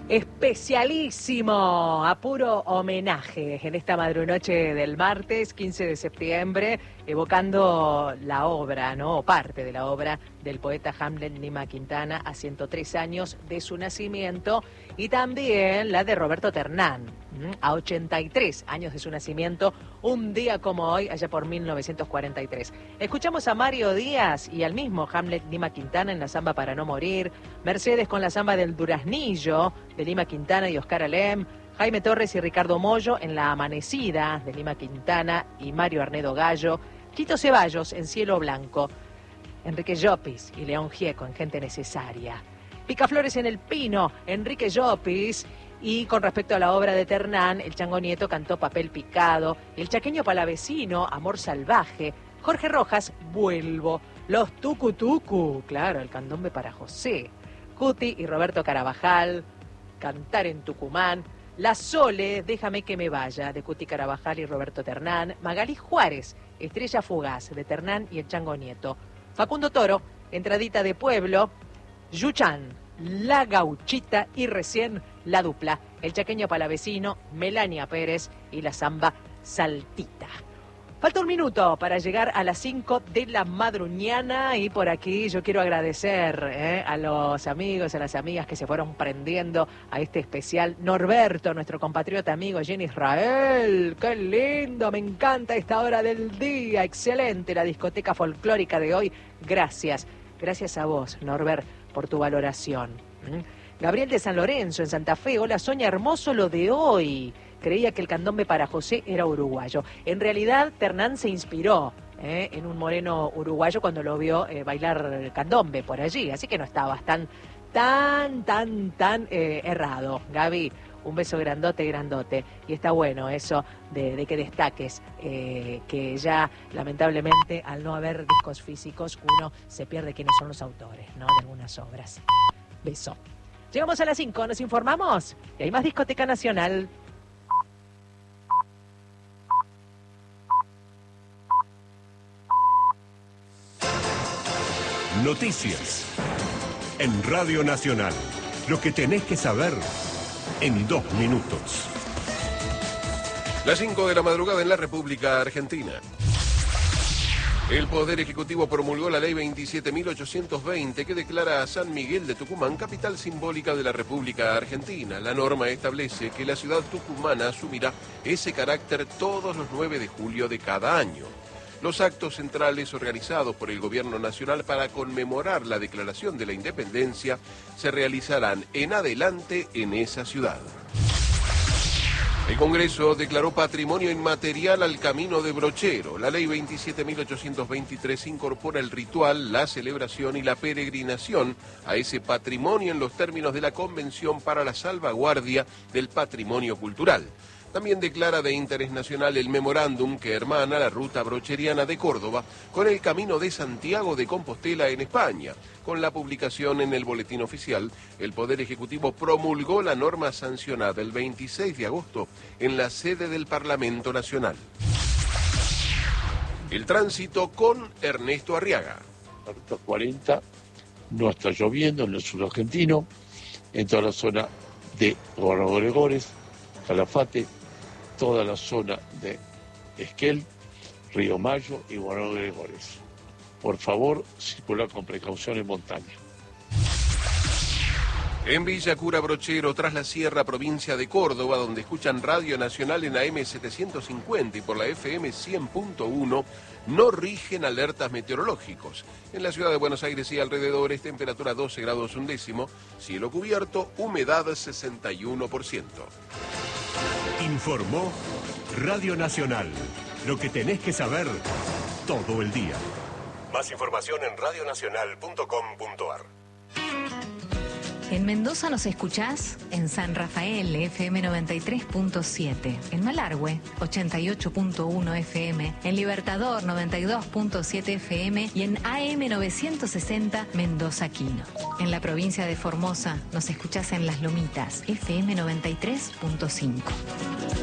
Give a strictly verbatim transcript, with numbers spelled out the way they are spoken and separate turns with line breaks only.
especialísimo, a puro homenaje en esta madrunoche del martes quince de septiembre, evocando la obra, ¿no? O parte de la obra del poeta Hamlet Lima Quintana a ciento tres años de su nacimiento, y también la de Roberto Ternán, a ochenta y tres años de su nacimiento, un día como hoy, allá por mil novecientos cuarenta y tres. Escuchamos a Mario Díaz y al mismo Hamlet Lima Quintana en la samba Para no morir, Mercedes con la samba del Duraznillo de Lima Quintana y Oscar Alem, Jaime Torres y Ricardo Mollo en La Amanecida de Lima Quintana y Mario Arnedo Gallo, Tito Ceballos en Cielo Blanco, Enrique Llopis y León Gieco en Gente Necesaria, Picaflores en El Pino, Enrique Llopis. Y con respecto a la obra de Ternán, el Chango Nieto cantó Papel Picado, el chaqueño palavecino, Amor Salvaje, Jorge Rojas, Vuelvo, los Tucu Tucu, claro, el candombe para José, Cuti y Roberto Carabajal, Cantar en Tucumán, La Sole, Déjame que me vaya, de Cuti Carabajal y Roberto Ternán, Magalí Juárez, Estrella Fugaz, de Ternán y el Chango Nieto, Facundo Toro, Entradita de Pueblo, Yuchan, La Gauchita y recién la dupla, el chaqueño palavecino, Melania Pérez y la samba Saltita. Falta un minuto para llegar a las cinco de la madruñana y por aquí yo quiero agradecer eh, a los amigos, a las amigas que se fueron prendiendo a este especial. Norberto, nuestro compatriota amigo, Jenny Israel, qué lindo, me encanta esta hora del día, excelente la discoteca folclórica de hoy. Gracias, gracias a vos, Norbert, por tu valoración. ¿Mm? Gabriel de San Lorenzo, en Santa Fe, hola Soña, hermoso lo de hoy. Creía que el candombe para José era uruguayo. En realidad, Ternán se inspiró eh, en un moreno uruguayo cuando lo vio eh, bailar candombe por allí. Así que no estabas tan, tan, tan, tan eh, errado. Gaby, un beso grandote, grandote. Y está bueno eso de, de que destaques eh, que ya, lamentablemente, al no haber discos físicos, uno se pierde quiénes son los autores, ¿no? De algunas obras. Beso. Llegamos a las cinco, nos informamos y hay más Discoteca Nacional.
Noticias en Radio Nacional. Lo que tenés que saber en dos minutos.
Las cinco de la madrugada en la República Argentina. El Poder Ejecutivo promulgó la Ley veintisiete mil ochocientos veinte que declara a San Miguel de Tucumán capital simbólica de la República Argentina. La norma establece que la ciudad tucumana asumirá ese carácter todos los nueve de julio de cada año. Los actos centrales organizados por el Gobierno Nacional para conmemorar la declaración de la independencia se realizarán en adelante en esa ciudad. El Congreso declaró patrimonio inmaterial al Camino de Brochero. La Ley veintisiete mil ochocientos veintitrés incorpora el ritual, la celebración y la peregrinación a ese patrimonio en los términos de la Convención para la Salvaguardia del Patrimonio Cultural. También declara de interés nacional el memorándum que hermana la ruta brocheriana de Córdoba con el Camino de Santiago de Compostela en España. Con la publicación en el Boletín Oficial, el Poder Ejecutivo promulgó la norma sancionada el veintiséis de agosto en la sede del Parlamento Nacional. El tránsito con Ernesto Arriaga.
cuarenta, no está lloviendo en el sur argentino, en toda la zona de Gobernador Gregores, Calafate, toda la zona de Esquel, Río Mayo y Gobernador Gregores. Por favor, circular con precaución en montaña.
En Villa Cura Brochero, tras la Sierra, provincia de Córdoba, donde escuchan Radio Nacional en A M setecientos cincuenta y por la F M cien punto uno, no rigen alertas meteorológicos. En la ciudad de Buenos Aires y alrededores, temperatura doce grados un décimo, cielo cubierto, humedad sesenta y uno por ciento.
Informó Radio Nacional. Lo que tenés que saber todo el día. Más información en radio nacional punto com punto a r.
En Mendoza nos escuchás en San Rafael, F M noventa y tres punto siete, en Malargüe, ochenta y ocho punto uno F M, en Libertador, noventa y dos punto siete F M y en A M novecientos sesenta Mendoza Quino. En la provincia de Formosa nos escuchás en Las Lomitas, F M noventa y tres punto cinco.